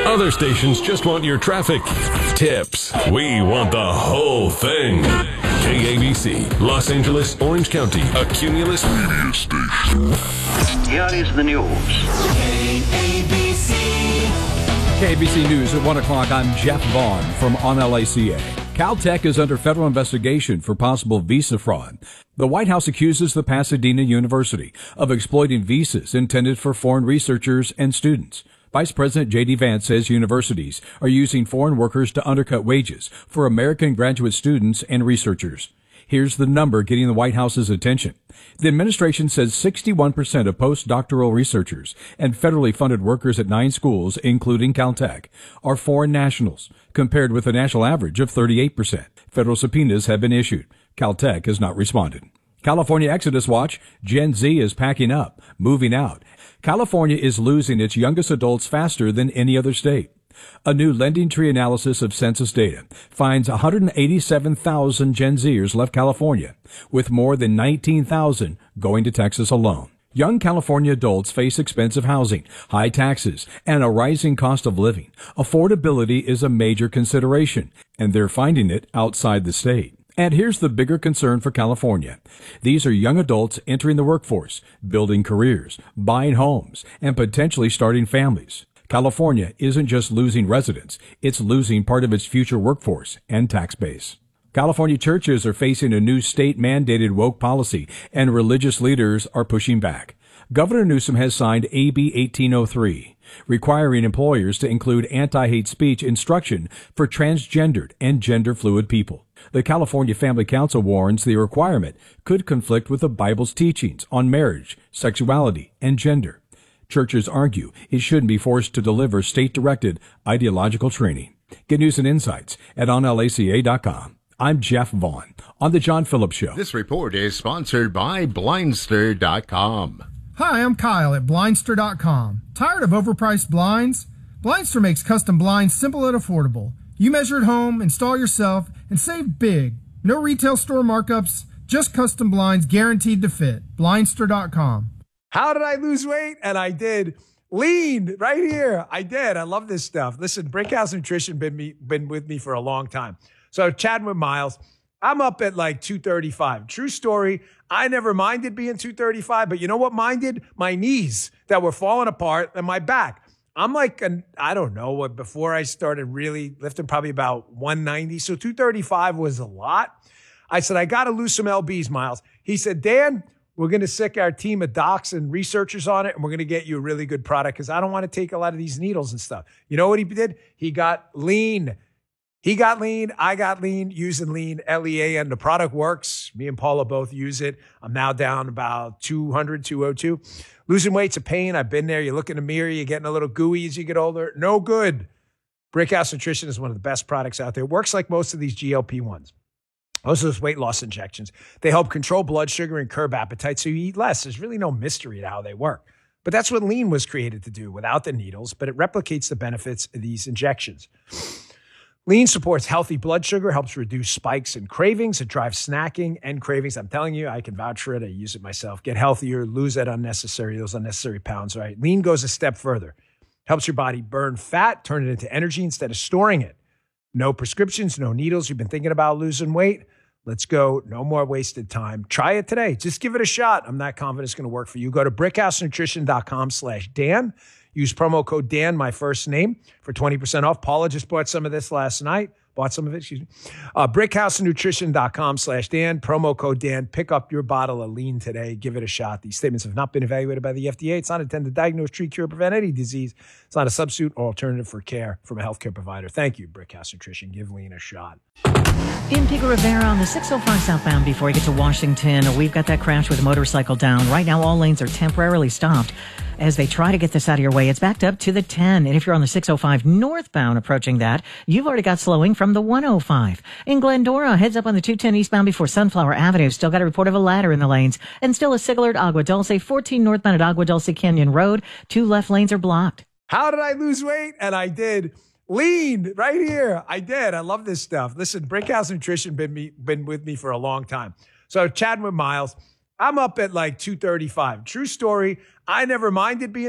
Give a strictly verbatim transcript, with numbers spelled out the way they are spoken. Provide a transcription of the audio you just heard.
Other stations just want your traffic tips. We want the whole thing. K A B C, Los Angeles, Orange County, a Cumulus radio station. Here is the news. K A B C. K A B C News at one o'clock. I'm Jeff Vaughn from On L A C A. Caltech is under federal investigation for possible visa fraud. The White House accuses the Pasadena University of exploiting visas intended for foreign researchers and students. Vice President J D Vance says universities are using foreign workers to undercut wages for American graduate students and researchers. Here's the number getting the White House's attention. The administration says sixty-one percent of postdoctoral researchers and federally funded workers at nine schools, including Caltech, are foreign nationals, compared with a national average of thirty-eight percent. Federal subpoenas have been issued. Caltech has not responded. California Exodus Watch, Gen Z is packing up, moving out. California is losing its youngest adults faster than any other state. A new lending tree analysis of census data finds one hundred eighty-seven thousand Gen Zers left California, with more than nineteen thousand going to Texas alone. Young California adults face expensive housing, high taxes, and a rising cost of living. Affordability is a major consideration, and they're finding it outside the state. And here's the bigger concern for California. These are young adults entering the workforce, building careers, buying homes, and potentially starting families. California isn't just losing residents, it's losing part of its future workforce and tax base. California churches are facing a new state-mandated woke policy, and religious leaders are pushing back. Governor Newsom has signed A B eighteen oh three, requiring employers to include anti-hate speech instruction for transgendered and gender-fluid people. The California Family Council warns the requirement could conflict with the Bible's teachings on marriage, sexuality, and gender. Churches argue it shouldn't be forced to deliver state-directed ideological training. Get news and insights at on L A C A dot com. I'm Jeff Vaughn on The John Phillips Show. This report is sponsored by Blindster dot com. Hi, I'm Kyle at Blindster dot com. Tired of overpriced blinds? Blindster makes custom blinds simple and affordable. You measure at home, install yourself, and save big. No retail store markups, just custom blinds guaranteed to fit. Blindster dot com. How did I lose weight? And I did. Lean right here. I did. I love this stuff. Listen, Brickhouse Nutrition been me been with me for a long time. So chatting with Miles, I'm up at like two thirty-five. True story. I never minded being two thirty-five, but you know what minded? My knees that were falling apart and my back. I'm like, an, I don't know, what before I started really lifting, probably about one ninety. So two thirty-five was a lot. I said, I got to lose some L Bs, Miles. He said, Dan, we're going to sick our team of docs and researchers on it, and we're going to get you a really good product because I don't want to take a lot of these needles and stuff. You know what he did? He got lean. He got lean. I got lean using lean, L E A, and the product works. Me and Paula both use it. I'm now down about two hundred, two oh two. Losing weight's a pain. I've been there. You look in the mirror, you're getting a little gooey as you get older. No good. Brickhouse Nutrition is one of the best products out there. It works like most of these G L P ones. Most of those weight loss injections. They help control blood sugar and curb appetite so you eat less. There's really no mystery to how they work. But that's what lean was created to do without the needles, but it replicates the benefits of these injections. Lean supports healthy blood sugar, helps reduce spikes and cravings. It drives snacking and cravings. I'm telling you, I can vouch for it. I use it myself. Get healthier, lose that unnecessary, those unnecessary pounds, right? Lean goes a step further. Helps your body burn fat, turn it into energy instead of storing it. No prescriptions, no needles. You've been thinking about losing weight? Let's go. No more wasted time. Try it today. Just give it a shot. I'm not confident it's going to work for you. Go to brickhouse nutrition dot com slash Dan. Use promo code Dan, my first name, for twenty percent off. Paula just bought some of this last night. Bought some of it, excuse me. Uh, brickhouse nutrition dot com slash Dan. Promo code Dan. Pick up your bottle of lean today. Give it a shot. These statements have not been evaluated by the F D A. It's not intended to diagnose, treat, cure, prevent any disease. It's not a substitute or alternative for care from a healthcare provider. Thank you, Brickhouse Nutrition. Give lean a shot. In Pico Rivera on the six oh five southbound before you get to Washington, we've got that crash with a motorcycle down. Right now, all lanes are temporarily stopped as they try to get this out of your way. It's backed up to the ten. And if you're on the six oh five northbound approaching that, you've already got slowing from the one oh five. In Glendora, heads up on the two ten eastbound before Sunflower Avenue. Still got a report of a ladder in the lanes. And still a Sigler at Agua Dulce. fourteen northbound at Agua Dulce Canyon Road. Two left lanes are blocked. How did I lose weight? And I did. Lean right here. I did. I love this stuff. Listen, Brickhouse Nutrition been me been with me for a long time. So chatting with Miles, I'm up at like two thirty-five. True story. I never minded being